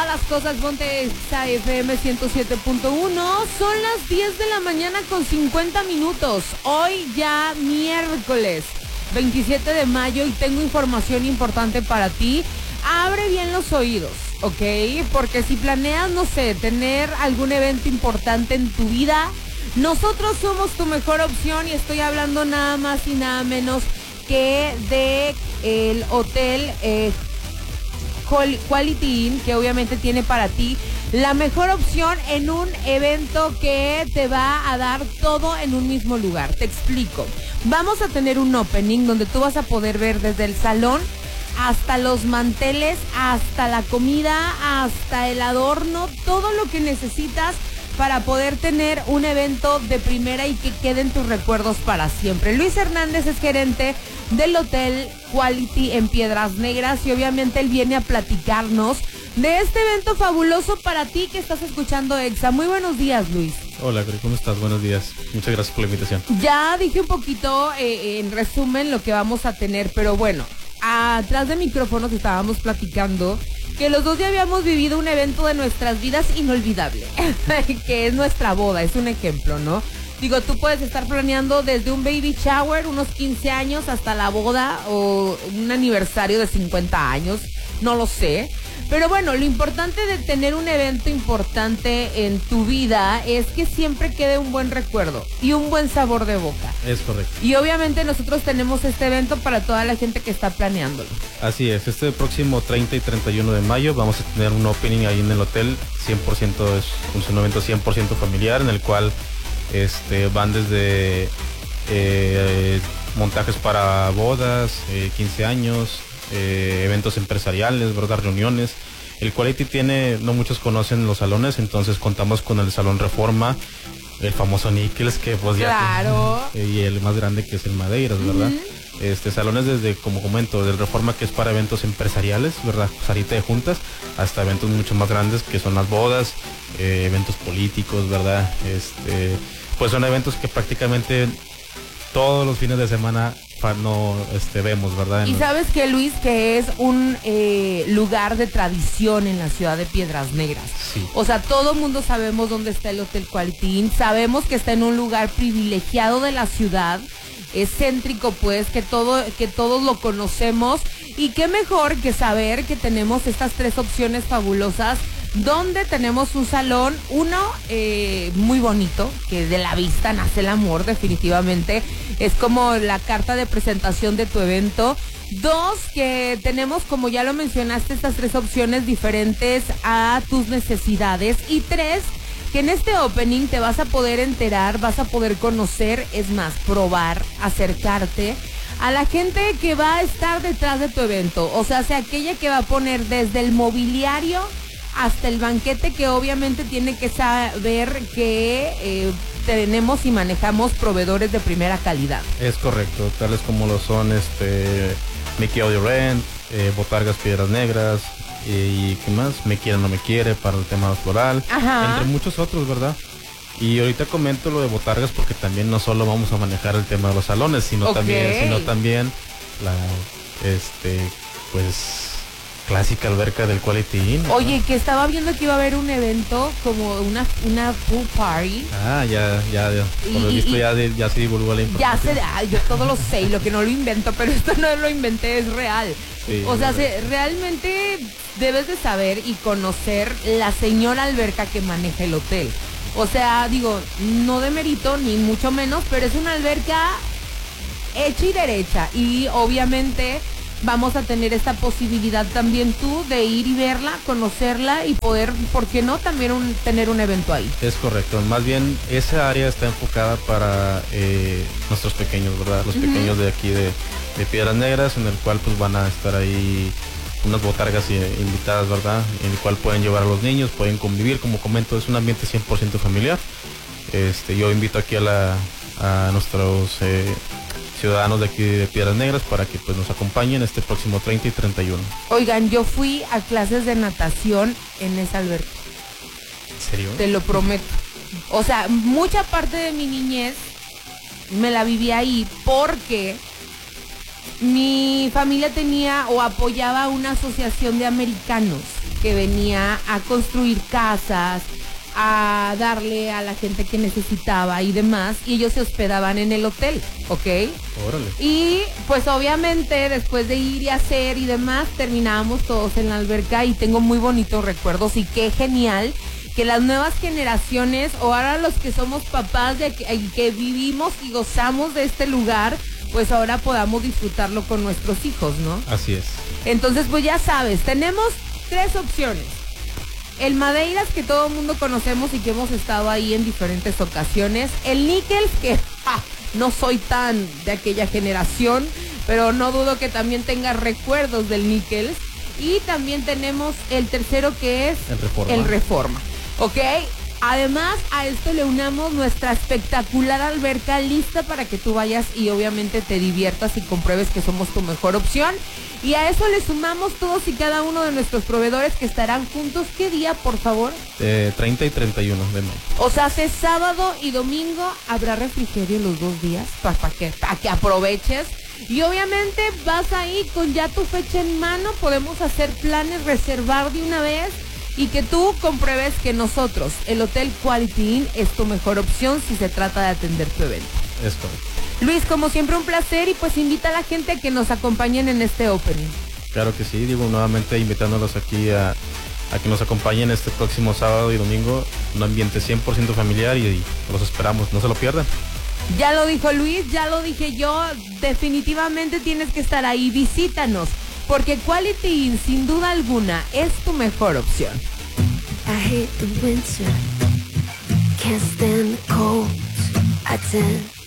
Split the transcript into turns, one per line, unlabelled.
las cosas, ponte esta FM 107.1. Son las 10 de la mañana con 50 minutos. Hoy ya miércoles 27 de mayo y tengo información importante para ti. Abre bien los oídos, ¿ok? Porque si planeas, no sé, tener algún evento importante en tu vida, nosotros somos tu mejor opción y estoy hablando nada más y nada menos que de el hotel Quality Inn, que obviamente tiene para ti la mejor opción en un evento que te va a dar todo en un mismo lugar. Te explico. Vamos a tener un opening donde tú vas a poder ver desde el salón hasta los manteles, hasta la comida, hasta el adorno, todo lo que necesitas para poder tener un evento de primera y que queden tus recuerdos para siempre. Luis Hernández es gerente del Hotel Quality en Piedras Negras y obviamente él viene a platicarnos de este evento fabuloso para ti que estás escuchando Exa. Muy buenos días, Luis.
Hola, ¿cómo estás? Buenos días. Muchas gracias por la invitación.
Ya dije un poquito en resumen lo que vamos a tener, pero bueno, atrás de micrófonos estábamos platicando que los dos ya habíamos vivido un evento de nuestras vidas inolvidable, que es nuestra boda, es un ejemplo, ¿no? Digo, tú puedes estar planeando desde un baby shower, unos 15 años, hasta la boda o un aniversario de 50 años, no lo sé. Pero bueno, lo importante de tener un evento importante en tu vida es que siempre quede un buen recuerdo y un buen sabor de boca.
Es correcto.
Y obviamente nosotros tenemos este evento para toda la gente que está planeándolo.
Así es, este próximo 30 y 31 de mayo vamos a tener un opening ahí en el hotel, 100%, es un evento 100% familiar, en el cual van desde montajes para bodas, 15 años, eventos empresariales, ¿verdad? Reuniones. El Quality tiene, no muchos conocen los salones, entonces contamos con el Salón Reforma, el famoso Nichols, que pues
claro.
Ya y el más grande que es el Madeiras, ¿verdad? Salones desde, como comento, del Reforma, que es para eventos empresariales, ¿verdad? Salita de juntas, hasta eventos mucho más grandes que son las bodas, eventos políticos, ¿verdad? Pues son eventos que prácticamente todos los fines de semana vemos, ¿verdad?
Y sabes que, Luis, que es un lugar de tradición en la ciudad de Piedras Negras.
Sí.
O sea, todo mundo sabemos dónde está el Hotel Quality Inn, sabemos que está en un lugar privilegiado de la ciudad, es céntrico, pues, que todos lo conocemos, y qué mejor que saber que tenemos estas tres opciones fabulosas, donde tenemos un salón, uno muy bonito, que de la vista nace el amor, definitivamente, es como la carta de presentación de tu evento. Dos, que tenemos, como ya lo mencionaste, estas tres opciones diferentes a tus necesidades. Y tres, que en este opening te vas a poder enterar, vas a poder conocer, es más, probar, acercarte a la gente que va a estar detrás de tu evento. O sea, aquella que va a poner desde el mobiliario hasta el banquete, que obviamente tiene que saber que tenemos y manejamos proveedores de primera calidad.
Es correcto, tales como lo son Mickey Audio Rent, Botargas Piedras Negras, y ¿qué más? Me quiere, no me quiere, para el tema floral. Ajá. Entre muchos otros, ¿verdad? Y ahorita comento lo de Botargas porque también no solo vamos a manejar el tema de los salones, sino también la pues clásica alberca del Quality Inn, ¿no?
Oye, que estaba viendo que iba a haber un evento como una pool party.
Ah, ya. Por lo visto ya se divulgó la información.
Yo todo lo sé y lo que no lo invento, pero esto no lo inventé, es real. Sí, o sea, realmente debes de saber y conocer la señora alberca que maneja el hotel. O sea, digo, no de mérito ni mucho menos, pero es una alberca hecha y derecha, y obviamente vamos a tener esta posibilidad también tú de ir y verla, conocerla y poder, ¿por qué no?, también tener un evento ahí.
Es correcto, más bien esa área está enfocada para nuestros pequeños, ¿verdad? Los pequeños de aquí de Piedras Negras, en el cual pues van a estar ahí unas botargas invitadas, ¿verdad? En el cual pueden llevar a los niños, pueden convivir, como comento, es un ambiente 100% familiar. Yo invito aquí a nuestros ciudadanos de aquí de Piedras Negras para que pues nos acompañen este próximo 30 y 31.
Oigan, yo fui a clases de natación en esa alberca.
¿En serio?
Te lo prometo. O sea, mucha parte de mi niñez me la viví ahí porque mi familia tenía o apoyaba una asociación de americanos. que venía a construir casas, a darle a la gente que necesitaba y demás, y ellos se hospedaban en el hotel, ¿ok?
Órale.
Y pues obviamente después de ir y hacer y demás, terminábamos todos en la alberca y tengo muy bonitos recuerdos y qué genial que las nuevas generaciones o ahora los que somos papás de que vivimos y gozamos de este lugar, pues ahora podamos disfrutarlo con nuestros hijos, ¿no?
Así es.
Entonces pues ya sabes, tenemos 3 opciones. El Madeiras, que todo el mundo conocemos y que hemos estado ahí en diferentes ocasiones. El Nickels, que no soy tan de aquella generación, pero no dudo que también tenga recuerdos del Nickels. Y también tenemos el tercero, que es el Reforma. ¿Ok? Además, a esto le unamos nuestra espectacular alberca lista para que tú vayas y obviamente te diviertas y compruebes que somos tu mejor opción. Y a eso le sumamos todos y cada uno de nuestros proveedores que estarán juntos. ¿Qué día, por favor?
30 y 31 de mayo.
O sea, hace sábado y domingo, habrá refrigerio los 2 días para que aproveches. Y obviamente vas ahí con ya tu fecha en mano, podemos hacer planes, reservar de una vez y que tú compruebes que nosotros, el Hotel Quality Inn, es tu mejor opción si se trata de atender tu evento.
Es correcto.
Luis, como siempre un placer y pues invita a la gente a que nos acompañen en este opening.
Claro que sí, digo, nuevamente invitándolos aquí a que nos acompañen este próximo sábado y domingo, un ambiente 100% familiar y los esperamos, no se lo pierdan.
Ya lo dijo Luis, ya lo dije yo, definitivamente tienes que estar ahí, visítanos, porque Quality Inn, sin duda alguna, es tu mejor opción.
I hate the winter, can't stand the cold, I tend